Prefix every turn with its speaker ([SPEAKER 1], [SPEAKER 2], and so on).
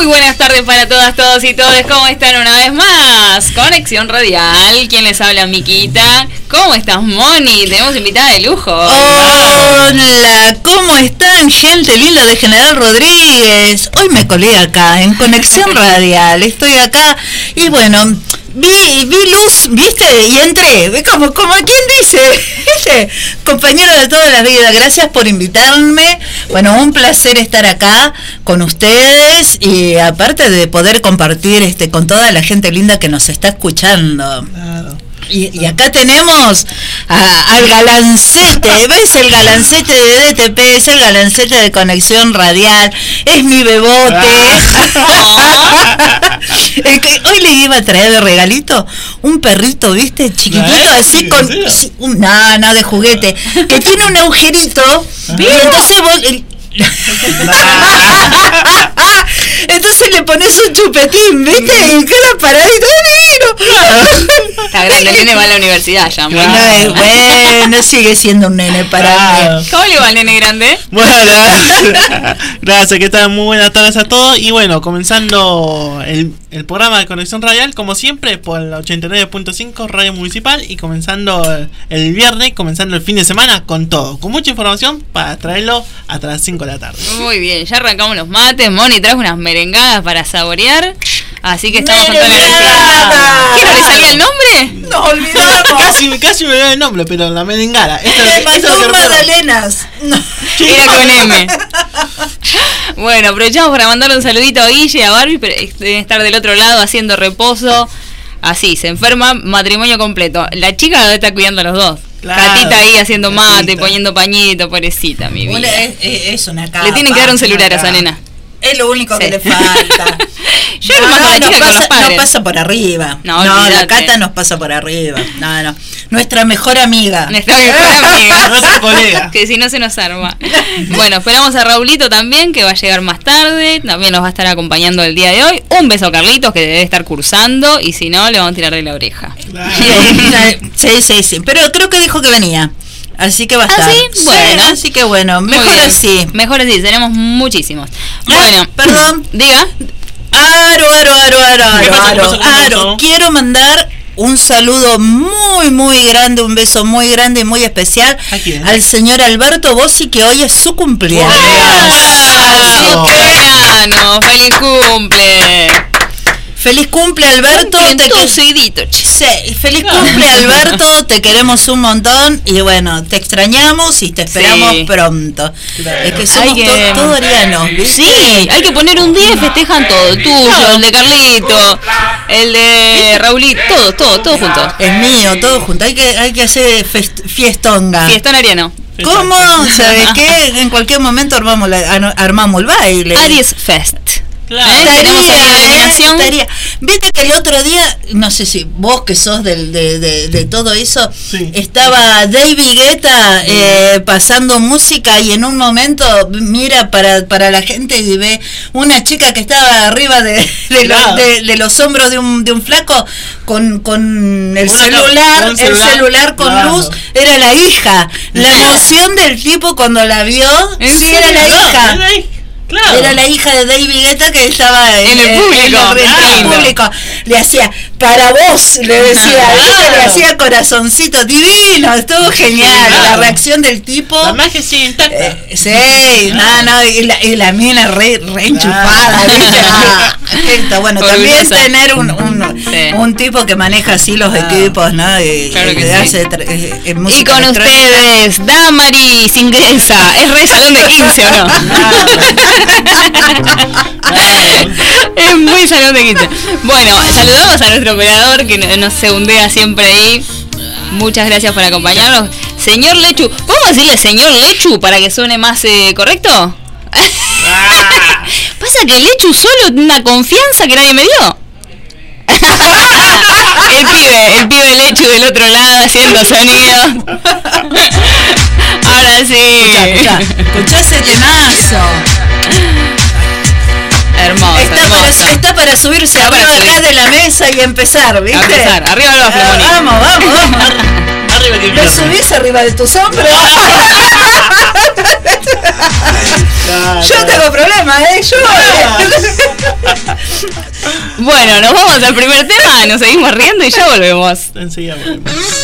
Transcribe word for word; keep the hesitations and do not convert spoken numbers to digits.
[SPEAKER 1] Muy buenas tardes para todas, todos y todes. ¿Cómo están una vez más? Conexión Radial. ¿Quién les habla? Miquita. ¿Cómo estás, Moni? Tenemos invitada de lujo.
[SPEAKER 2] Hola, ¿cómo están, gente linda de General Rodríguez? Hoy me colé acá en Conexión Radial. Estoy acá y bueno, vi, vi luz, ¿viste? Y entré, como, como quien dice, ¿viste? Compañero de toda la vida, gracias por invitarme. Bueno, un placer estar acá con ustedes y aparte de poder compartir este con toda la gente linda que nos está escuchando. Claro. Y, y acá tenemos a, al galancete, ¿ves? El galancete de D T P, es el galancete de Conexión Radial, es mi bebote. Hoy le iba a traer de regalito un perrito, ¿viste? Chiquitito, así con... Sí, un, no, no, de juguete, que tiene un agujerito, y entonces vos... El, entonces le pones un chupetín, ¿viste? Y queda paradito, divino.
[SPEAKER 1] Está grande, el nene va a la universidad ya.
[SPEAKER 2] Bueno, bueno, sigue siendo un nene para mí.
[SPEAKER 1] ¿Cómo le va al nene grande?
[SPEAKER 3] Bueno, gracias, que tal, muy buenas tardes a todos. Y bueno, comenzando el, el programa de Conexión Radial, como siempre, por el ochenta y nueve punto cinco Radio Municipal. Y comenzando el viernes, comenzando el fin de semana con todo, con mucha información para traerlo hasta las cinco de la tarde.
[SPEAKER 1] Muy bien, ya arrancamos los mates. Moni trajo unas merengadas para saborear. Así que estamos con toda la energía. ¿Qué, no le salía el nombre?
[SPEAKER 2] No, olvidamos.
[SPEAKER 3] Casi, casi me da el nombre, pero la merengada.
[SPEAKER 2] Le mandó magdalenas.
[SPEAKER 1] Era con M. Bueno, aprovechamos para mandarle un saludito a Guille y a Barbie, pero deben estar del otro lado haciendo reposo. Así, se enferma, matrimonio completo. La chica debe estar cuidando a los dos. Claro, Catita ahí haciendo mate, poniendo pañito, pobrecita, mi vida.
[SPEAKER 2] Una, es, es una capa.
[SPEAKER 1] Le tienen que dar un celular a esa nena.
[SPEAKER 2] Es lo único sí. que le falta.
[SPEAKER 1] Yo no, no,
[SPEAKER 2] no,
[SPEAKER 1] la chica
[SPEAKER 2] pasa,
[SPEAKER 1] con los padres.
[SPEAKER 2] No pasa por arriba.
[SPEAKER 1] No,
[SPEAKER 2] no la Cata nos pasa por arriba. No, no. Nuestra mejor amiga.
[SPEAKER 1] Nuestra mejor amiga.
[SPEAKER 3] Nuestra colega.
[SPEAKER 1] Que si no se nos arma. Bueno, esperamos a Raulito también, que va a llegar más tarde. También nos va a estar acompañando el día de hoy. Un beso a Carlitos, que debe estar cursando. Y si no, le vamos a tirar de la oreja.
[SPEAKER 2] Claro. Sí, sí, sí. Pero creo que dijo que venía. Así que va a estar.
[SPEAKER 1] ¿Ah, sí? Bueno.
[SPEAKER 2] Sí, así que bueno, mejor así.
[SPEAKER 1] Mejor así, tenemos muchísimos. Bueno,
[SPEAKER 2] perdón.
[SPEAKER 1] Diga.
[SPEAKER 2] Aro, aro, aro, aro, aro, aro, aro. Quiero mandar un saludo muy, muy grande, un beso muy grande y muy especial al señor Alberto Bossi, que hoy es su cumpleaños.
[SPEAKER 1] ¡Wow! ¡Cumpleaños! ¡Feliz cumple!
[SPEAKER 2] Feliz cumple, Alberto.
[SPEAKER 1] Te que... seguidito,
[SPEAKER 2] sí, feliz cumple, Alberto. Te queremos un montón y bueno, te extrañamos y te esperamos sí. pronto. Claro. Es que somos que... to- todos arianos, ¿viste?
[SPEAKER 1] Sí, hay que poner un día y festejan todo. Tuyo, el de Carlito, el de Raulito, todos, todos, todos juntos.
[SPEAKER 2] Es mío, todos juntos. Hay que, hay que hacer fest- fiestonga.
[SPEAKER 1] Fiestón ariano.
[SPEAKER 2] ¿Cómo? ¿Sabes qué? En cualquier momento armamos, la, armamos el baile.
[SPEAKER 1] Aries Fest.
[SPEAKER 2] Claro. ¿Eh? Tenemos ahí la denominación. Eh, Viste que el otro día, no sé si vos que sos del, de, de, de todo eso, sí. estaba David Guetta eh, pasando música y en un momento mira para, para la gente y ve una chica que estaba arriba de, de, claro. los, de, de los hombros de un, de un flaco con, con el una, celular, el celular, celular con claro. luz, era la hija. La emoción del tipo cuando la vio, sí, sí era la hija. No, claro. Era la hija de David Guetta que estaba en,
[SPEAKER 1] en el público,
[SPEAKER 2] en el, en el público. Le hacía, para vos, le decía, claro. le hacía corazoncito divino, estuvo genial, sí, claro. la reacción del tipo.
[SPEAKER 3] La magia sí intacta.
[SPEAKER 2] Eh, sí, claro. no, no, y la, y la mina re, re enchufada, claro. ¿viste? Ah, bueno, también esa. tener un, un, sí. un tipo que maneja así los ah. equipos, ¿no? Y,
[SPEAKER 1] claro que
[SPEAKER 2] y,
[SPEAKER 1] sí.
[SPEAKER 2] hace tra- eh, eh,
[SPEAKER 1] y con ustedes, Damaris ingresa, es re salón de quince, ¿o no? Es muy salón de quince. Bueno, saludamos a nuestro operador que nos segundea siempre ahí. Muchas gracias por acompañarnos. Señor Lechu, ¿podemos decirle señor Lechu para que suene más eh, correcto? Ah. Pasa que Lechu solo una confianza que nadie me dio. El pibe, el pibe Lechu del otro lado haciendo sonido. Ahora sí.
[SPEAKER 2] Escuchá, escuchá, escuchá ese temazo.
[SPEAKER 1] Hermoso,
[SPEAKER 2] está,
[SPEAKER 1] hermoso.
[SPEAKER 2] Para, está para subirse está arriba para acá de la mesa y empezar, ¿viste?
[SPEAKER 1] A empezar, arriba lo
[SPEAKER 2] ah, Vamos, vamos, vamos.
[SPEAKER 3] Arriba que
[SPEAKER 2] ¿Lo subís arriba de tus hombros? Yo tengo problemas, ¿eh? Yo.
[SPEAKER 1] Bueno, nos vamos al primer tema, nos seguimos riendo y ya volvemos.
[SPEAKER 3] Enseguida volvemos.